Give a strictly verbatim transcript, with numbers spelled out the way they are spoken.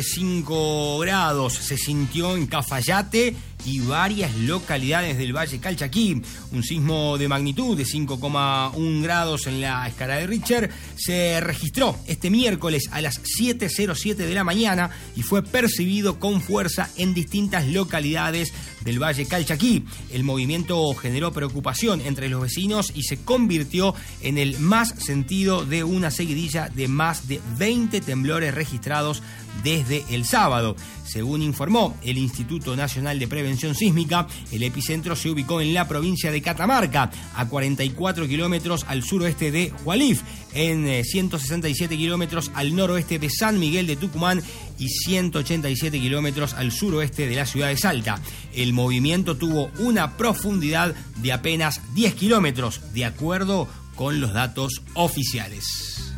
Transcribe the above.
cinco grados se sintió en Cafayate y varias localidades del Valle Calchaquí. Un sismo de magnitud de cinco coma uno grados en la escala de Richter se registró este miércoles a las siete cero siete de la mañana y fue percibido con fuerza en distintas localidades del Valle Calchaquí. El movimiento generó preocupación entre los vecinos y se convirtió en el más sentido de una seguidilla de más de veinte temblores registrados desde el sábado. Según informó el Instituto Nacional de Prevención Sísmica, el epicentro se ubicó en la provincia de Catamarca, a cuarenta y cuatro kilómetros al suroeste de Hualif, en ciento sesenta y siete kilómetros al noroeste de San Miguel de Tucumán y ciento ochenta y siete kilómetros al suroeste de la ciudad de Salta. El movimiento tuvo una profundidad de apenas diez kilómetros, de acuerdo con los datos oficiales.